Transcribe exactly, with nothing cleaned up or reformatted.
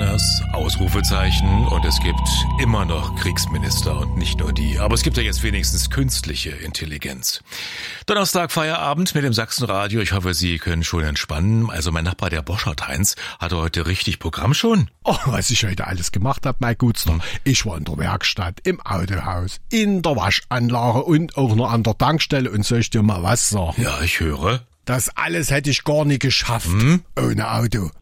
Scanners, Ausrufezeichen und es gibt immer noch Kriegsminister und nicht nur die. Aber es gibt ja jetzt wenigstens künstliche Intelligenz. Donnerstag Feierabend mit dem Sachsenradio. Ich hoffe, Sie können schon entspannen. Also mein Nachbar, der Boschert Heinz, hatte heute richtig Programm schon. Oh, was ich heute alles gemacht habe, mein Gutster. Ich war in der Werkstatt, im Autohaus, in der Waschanlage und auch noch an der Tankstelle und soll ich dir mal was sagen? Ja, ich höre. Das alles hätte ich gar nicht geschafft, hm? Ohne Auto.